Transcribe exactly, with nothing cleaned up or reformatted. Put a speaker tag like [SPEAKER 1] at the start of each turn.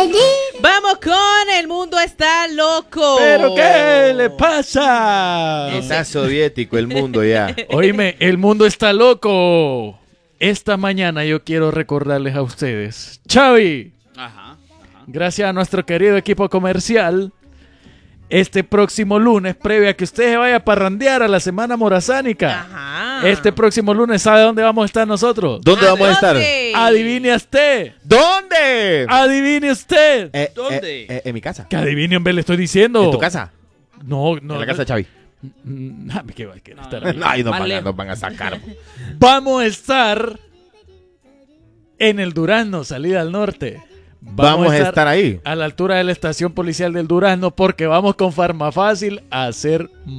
[SPEAKER 1] Vamos con El Mundo Está Loco.
[SPEAKER 2] ¿Pero qué le pasa?
[SPEAKER 3] Está soviético el mundo ya.
[SPEAKER 2] Oíme, el mundo está loco. Esta mañana yo quiero recordarles a ustedes, Xavi,
[SPEAKER 4] Ajá, ajá.
[SPEAKER 2] gracias a nuestro querido equipo comercial, este próximo lunes, previo a que usted se vaya a parrandear a la Semana Morazánica,
[SPEAKER 1] Ajá.
[SPEAKER 2] este próximo lunes, ¿sabe dónde vamos a estar nosotros?
[SPEAKER 3] ¿Dónde vamos a estar?
[SPEAKER 1] dónde?
[SPEAKER 2] Adivine usted.
[SPEAKER 3] ¿Dónde?
[SPEAKER 2] Adivine usted.
[SPEAKER 3] Eh,
[SPEAKER 4] ¿Dónde?
[SPEAKER 3] eh, eh, en mi casa.
[SPEAKER 2] Que adivine, hombre, le estoy diciendo.
[SPEAKER 3] ¿En tu casa?
[SPEAKER 2] No, no.
[SPEAKER 3] En la casa de Xavi.
[SPEAKER 2] Mm, ah, ¿qué va a querer
[SPEAKER 4] No,
[SPEAKER 2] estar
[SPEAKER 4] no,
[SPEAKER 2] ahí?
[SPEAKER 3] Ay, nos
[SPEAKER 4] Más
[SPEAKER 3] van, a,
[SPEAKER 4] lejos.
[SPEAKER 3] nos van a sacar.
[SPEAKER 2] Vamos a estar en el Durazno, salida al norte.
[SPEAKER 3] Vamos a estar ahí.
[SPEAKER 2] a la altura de la estación policial del Durazno porque vamos con Farmafácil a hacer